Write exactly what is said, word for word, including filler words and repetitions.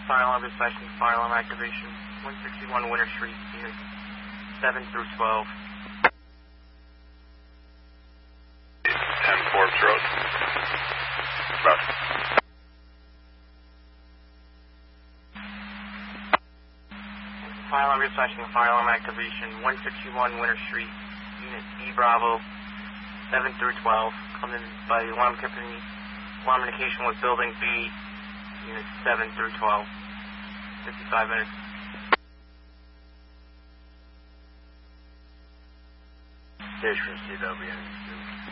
Fire alarm dispatching, fire alarm activation, one sixty-one Winter Street, units seven through twelve. ten Forbes Road. Roger. Fire alarm dispatching, fire alarm activation, one sixty-one Winter Street, unit E Bravo, seven through twelve. Come in by the alarm company. Alarm indication was building B, units seven through twelve. fifty-five minutes. Station C W.